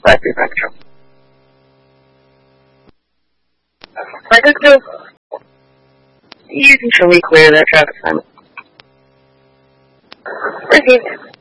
Blackview Metro. Record 2, you can show me clear that traffic sign. Received.